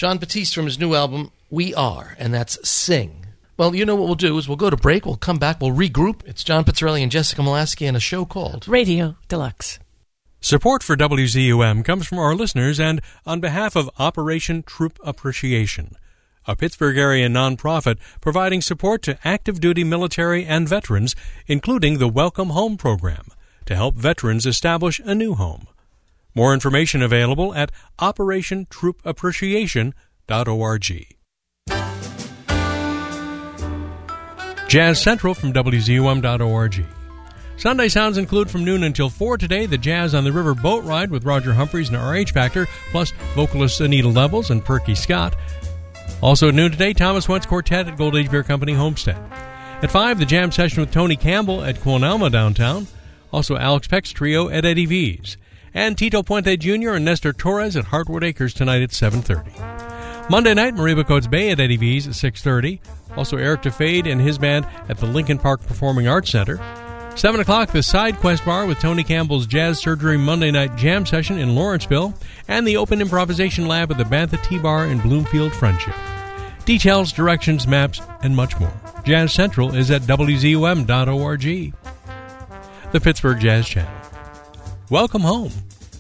John Batiste from his new album, We Are, and that's Sing. Well, you know what we'll do is we'll go to break, we'll come back, we'll regroup. It's John Pizzarelli and Jessica Molaski and a show called Radio Deluxe. Support for WZUM comes from our listeners and on behalf of Operation Troop Appreciation, a Pittsburgh area nonprofit providing support to active duty military and veterans, including the Welcome Home program, to help veterans establish a new home. More information available at operationtroopappreciation.org. Jazz Central from WZUM.org. Sunday sounds include from noon until 4 today the Jazz on the River boat ride with Roger Humphreys and RH Factor, plus vocalists Anita Levels and Perky Scott. Also at noon today, Thomas Wentz Quartet at Gold Age Beer Company Homestead. At 5, the jam session with Tony Campbell at Quonalma downtown. Also Alex Peck's trio at Eddie V's. And Tito Puente Jr. and Nestor Torres at Heartwood Acres tonight at 7:30. Monday night, Mariba Coates Bay at Eddie V's at 6:30. Also Eric DeFade and his band at the Lincoln Park Performing Arts Center. 7 o'clock, the Side Quest Bar with Tony Campbell's Jazz Surgery Monday Night Jam Session in Lawrenceville, and the Open Improvisation Lab at the Bantha Tea Bar in Bloomfield Friendship. Details, directions, maps, and much more. Jazz Central is at WZUM.org. The Pittsburgh Jazz Channel. Welcome home.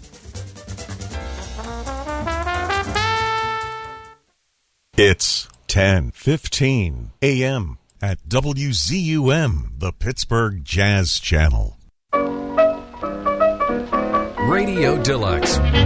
It's 10:15 a.m. at WZUM, the Pittsburgh Jazz Channel. Radio Deluxe.